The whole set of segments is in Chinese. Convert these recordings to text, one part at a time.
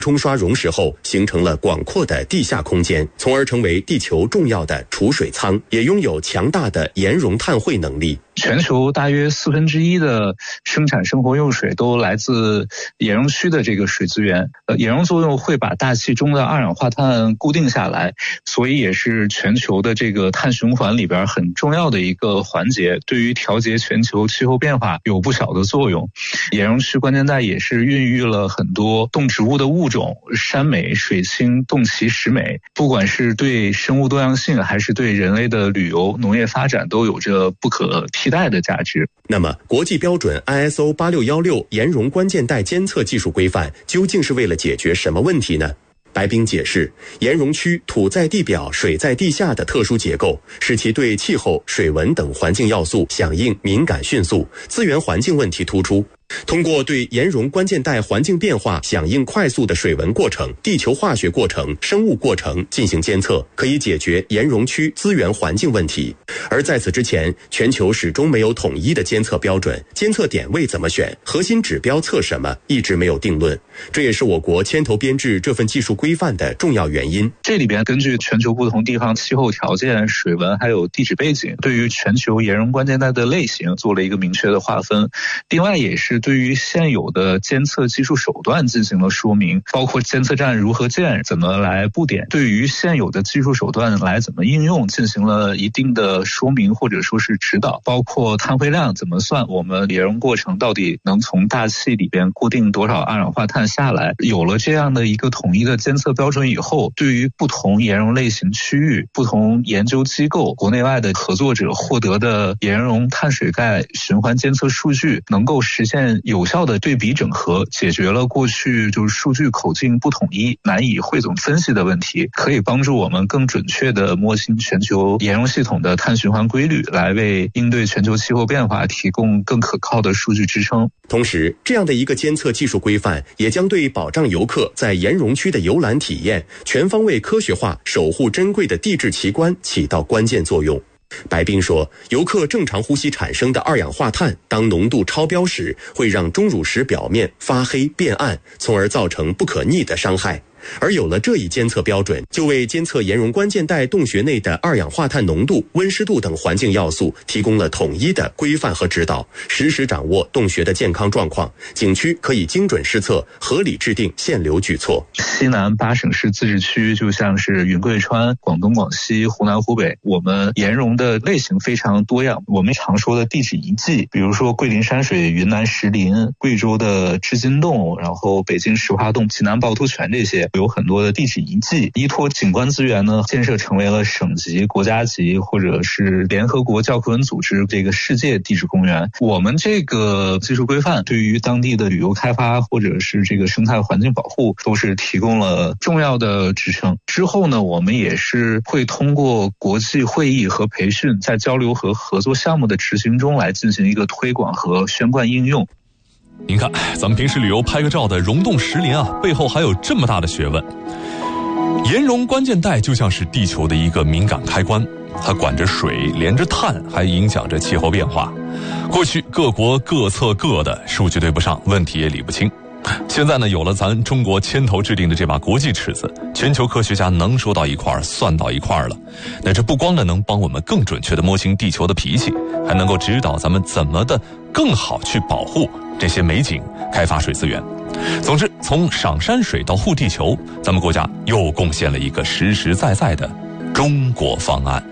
冲刷溶蚀后形成了广阔的地下空间，从而成为地球重要的储水舱，也拥有强大的盐溶碳汇能力。 全球大约1/4的生产生活用水都来自盐溶区的这个水资源。盐溶作用会把大气中的二氧化碳固定下来，所以也是全球的这个碳循环里边很重要的一个环节，对于调节全球气候变化有不小的作用。盐溶区关键带也是孕育了很多动植物的物种，山美、水青、冻脐、石美，不管是对生物多样性还是对人类的旅游、农业发展都有着不可替代的价值。 那么国际标准 ISO 8616盐溶关键带监测技术规范究竟是为了解决什么问题呢？白冰解释，盐溶区土在地表水在地下的特殊结构，使其对气候、水文等环境要素响应敏感迅速，资源环境问题突出。通过对盐溶关键带环境变化响应快速的水文过程、地球化学过程、生物过程进行监测，可以解决盐溶区资源环境问题。而在此之前，全球始终没有统一的监测标准，监测点位怎么选，核心指标测什么，一直没有定论。这也是我国牵头编制这份技术规范的重要原因。 这里边根据全球不同地方气候条件、水文还有地质背景，对于全球盐溶关键带的类型做了一个明确的划分。另外也是对于现有的监测技术手段进行了说明，包括监测站如何建、怎么来布点，对于现有的技术手段来怎么应用进行了一定的说明或者说是指导，包括碳汇量怎么算，我们盐溶过程到底能从大气里边固定多少二氧化碳下来。有了这样的一个统一的监测标准以后，对于不同盐溶类型区域、不同研究机构、国内外的合作者获得的盐溶碳水钙循环监测数据，能够实现有效的对比整合，解决了过去就是数据口径不统一、难以汇总分析的问题，可以帮助我们更准确地摸清全球盐溶系统的碳循环规律，来为应对全球气候变化提供更可靠的数据支撑。 同时，这样的一个监测技术规范也将对保障游客在盐溶区的游览体验全方位科学化、守护珍贵的地质奇观起到关键作用。白冰说，游客正常呼吸产生的二氧化碳，当浓度超标时，会让钟乳石表面发黑变暗，从而造成不可逆的伤害。而有了这一监测标准，就为监测盐溶关键带洞穴内的二氧化碳浓度、温湿度等环境要素提供了统一的规范和指导，实时掌握洞穴的健康状况，景区可以精准施策，合理制定限流举措。 西南8省市自治区就像是云贵川、广东、广西、湖南、湖北，我们盐溶的类型非常多样。我们常说的地质遗迹，比如说桂林山水、云南石林、贵州的织金洞，然后北京石化洞、济南趵突泉，这些有很多的地质遗迹，依托景观资源呢，建设成为了省级、国家级或者是联合国教科文组织这个世界地质公园。我们这个技术规范对于当地的旅游开发或者是这个生态环境保护都是提供了重要的支撑。之后呢，我们也是会通过国际会议和培训，在交流和合作项目的执行中来进行一个推广和宣贯应用。 您看，咱们平时旅游拍个照的溶洞石林啊，背后还有这么大的学问。盐溶关键带就像是地球的一个敏感开关，它管着水，连着碳，还影响着气候变化。过去各国各测各的，数据对不上，问题也理不清。现在呢，有了咱中国牵头制定的这把国际尺子，全球科学家能说到一块儿，算到一块儿了。那这不光呢能帮我们更准确地摸清地球的脾气，还能够指导咱们怎么的更好去保护这些美景，开发水资源。总之，从赏山水到护地球，咱们国家又贡献了一个实实在在的中国方案。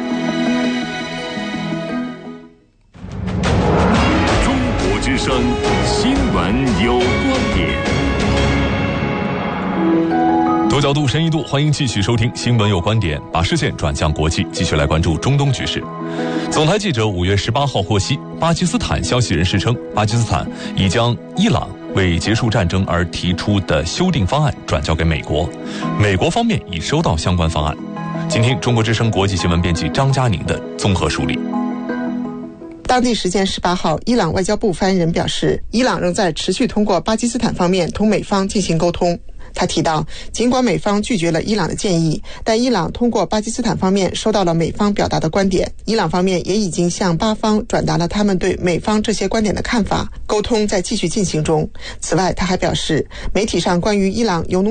中国之声新闻有观点。 多角度、深一度，欢迎继续收听《新闻有观点》，把视线转向国际，继续来关注中东局势。总台记者5月18号获悉，巴基斯坦消息人士称，巴基斯坦已将伊朗为结束战争而提出的修订方案转交给美国，美国方面已收到相关方案。今天，中国之声国际新闻编辑张嘉宁的综合梳理。 当地时间18号，伊朗外交部发言人表示，伊朗仍在持续通过巴基斯坦方面同美方进行沟通。他提到，尽管美方拒绝了伊朗的建议，但伊朗通过巴基斯坦方面收到了美方表达的观点，伊朗方面也已经向巴方转达了他们对美方这些观点的看法，沟通在继续进行中。此外，他还表示，媒体上关于伊朗由